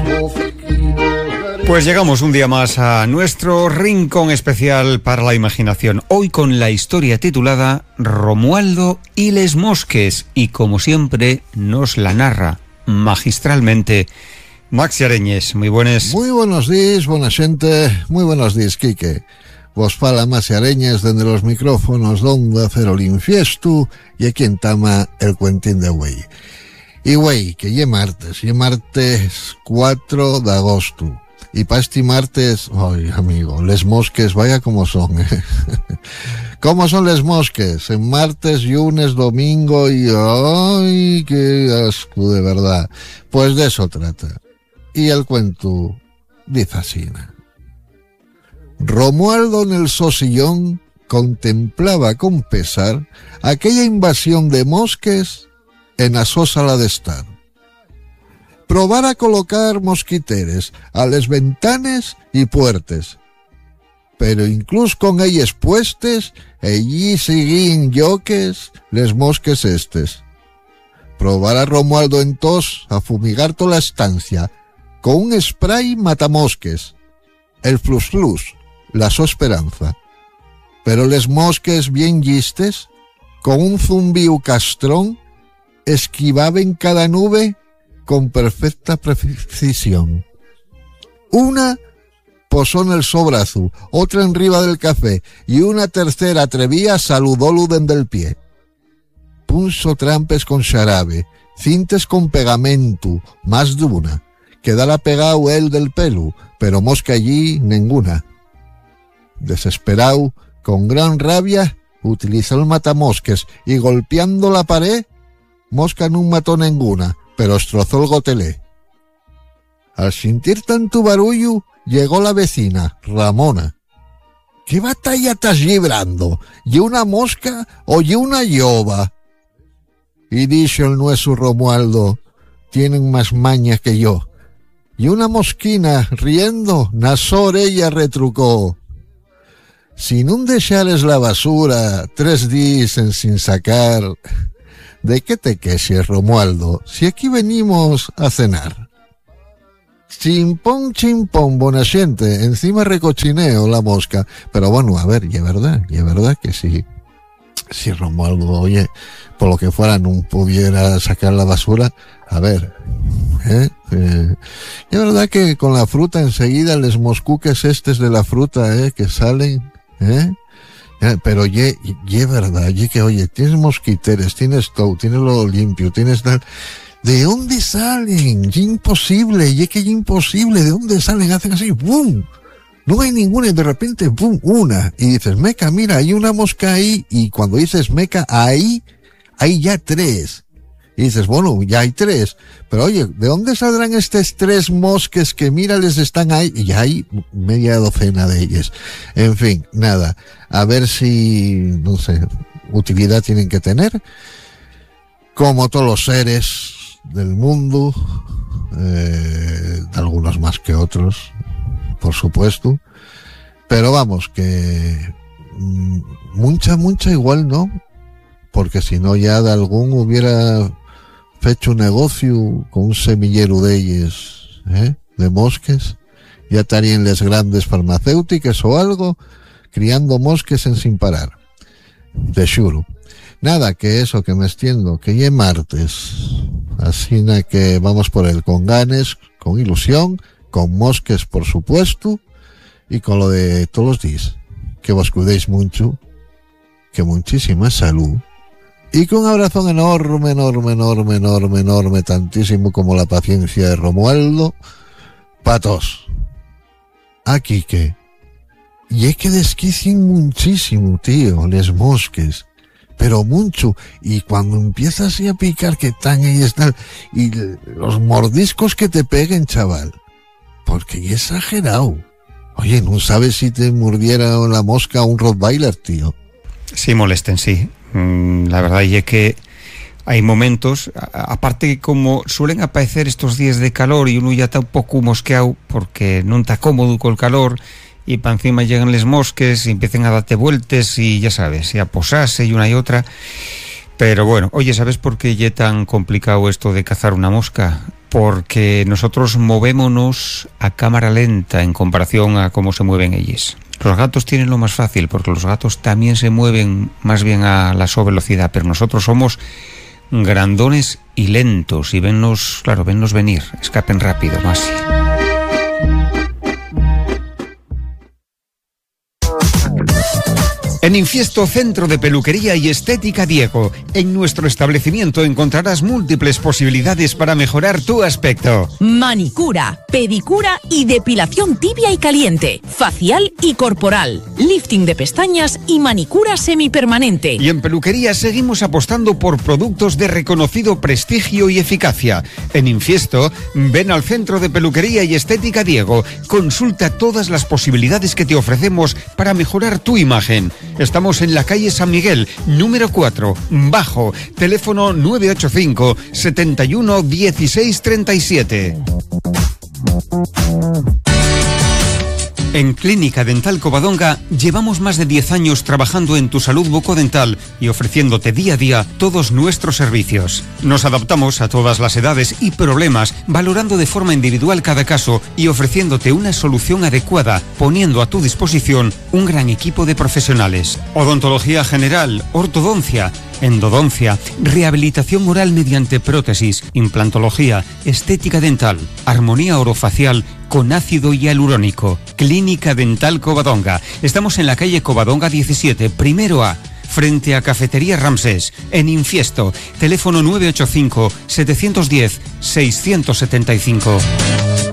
Pues llegamos un día más a nuestro rincón especial para la imaginación. Hoy con la historia titulada Romualdo y les mosques. Y como siempre nos la narra magistralmente Maxi Areñes. Muy buenas. Muy buenos días, buena gente. Muy buenos días, Quique. Vos fala Maxi Areñes desde los micrófonos donde hacer el infiesto y aquí en Tama el cuentín de güey. Y güey, que ye martes 4 de agosto. Y para este martes, ay amigo, les mosques, vaya como son, ¿Cómo son les mosques? En martes, lunes, domingo y... ¡ay, qué asco, de verdad! Pues de eso trata. Y el cuento dice así. Romualdo en el sosillón contemplaba con pesar aquella invasión de mosques en la so sala de estar. Probar a colocar mosquiteres a les ventanes y puertes. Pero incluso con ellas puestes, allí seguían yoques les mosques estes. Probar a Romualdo entos a fumigar toda la estancia con un spray matamosques, el flus, la so esperanza. Pero les mosques bien yistes, con un zumbiu castrón, esquivaban cada nube con perfecta precisión. Una posó en el sobrazo, otra en riba del café y una tercera atrevía saludólu dende el pie. Punso trampes con xarabe, cintes con pegamento, más de una. Quedara pegado él del pelo, pero mosca allí ninguna. Desesperado, con gran rabia, utilizó el matamosques y golpeando la pared, mosca no mató ninguna, pero estrozó el gotelé. Al sentir tanto barullo, llegó la vecina, Ramona. ¿Qué batalla estás librando? ¿Y una mosca o y una lloba? Y dijo el nuestro Romualdo, tienen más maña que yo. Y una mosquina, riendo, nasor ella retrucó. Si no dejares la basura 3 días sin sacar... ¿De qué te quejes, Romualdo? Si aquí venimos a cenar. Chimpón, buena gente. Encima recochineo la mosca. Pero bueno, a ver, y es verdad que sí. Si Romualdo, oye, por lo que fuera, no pudiera sacar la basura, a ver, y es verdad que con la fruta enseguida les moscuques estes de la fruta, que salen, pero ye verdad, que oye, tienes mosquiteres, tienes todo, tienes lo limpio, tienes tal. ¿De dónde salen? Ye imposible, ¿de dónde salen? Hacen así, ¡bum! No hay ninguna y de repente, ¡bum! Una. Y dices, meca, mira, hay una mosca ahí. Y cuando dices, meca, ahí hay ya 3. Y dices, bueno, ya hay 3. Pero oye, ¿de dónde saldrán estos 3 mosques que mírales están ahí? Y ya hay media docena de ellas. En fin, nada. A ver si, no sé, utilidad tienen que tener. Como todos los seres del mundo, algunos más que otros, por supuesto. Pero vamos, que mucha igual no. Porque si no ya de algún hubiera hecho un negocio con un semillero de ellos, de mosques, ya estarían las grandes farmacéuticas o algo criando mosques sin parar, de xuro. Nada, que eso, que me extiendo, que ya es martes, así que vamos por él con ganes, con ilusión, con mosques por supuesto, y con lo de todos los días, que vos cuidéis mucho, que muchísima salud. Y con un abrazo enorme, tantísimo como la paciencia de Romualdo, patos. Aquí que, y es que desquician muchísimo, tío, les mosques, pero mucho, y cuando empiezas así a picar que están ahí están, y los mordiscos que te peguen, chaval, porque es exagerado. Oye, no sabes si te mordiera la mosca un Rottweiler, tío. Sí molesten, sí. La verdad es que hay momentos, aparte que como suelen aparecer estos días de calor y uno ya está un poco mosqueado porque no está cómodo con el calor y para encima llegan les mosques y empiezan a darte vueltas y ya sabes, y a posarse y una y otra. Pero bueno, oye, ¿sabes por qué es tan complicado esto de cazar una mosca? porque nosotros movémonos a cámara lenta en comparación a cómo se mueven ellos. Los gatos tienen lo más fácil, porque los gatos también se mueven más bien a la velocidad, pero nosotros somos grandones y lentos, y vennos venir, escapen rápido, más así. En Infiesto, Centro de Peluquería y Estética Diego. En nuestro establecimiento encontrarás múltiples posibilidades para mejorar tu aspecto. Manicura, pedicura y depilación tibia y caliente, facial y corporal, lifting de pestañas y manicura semipermanente. Y en peluquería seguimos apostando por productos de reconocido prestigio y eficacia. En Infiesto, ven al Centro de Peluquería y Estética Diego. Consulta todas las posibilidades que te ofrecemos para mejorar tu imagen. Estamos en la calle San Miguel, número 4, bajo, teléfono 985 71 16 37. En Clínica Dental Covadonga llevamos más de 10 años trabajando en tu salud bucodental y ofreciéndote día a día todos nuestros servicios. Nos adaptamos a todas las edades y problemas, valorando de forma individual cada caso y ofreciéndote una solución adecuada, poniendo a tu disposición un gran equipo de profesionales. Odontología general, ortodoncia, endodoncia, rehabilitación oral mediante prótesis, implantología, estética dental, armonía orofacial con ácido hialurónico. Clínica Dental Covadonga. Estamos en la calle Covadonga 17, primero A, frente a Cafetería Ramsés, en Infiesto. Teléfono 985 710 675.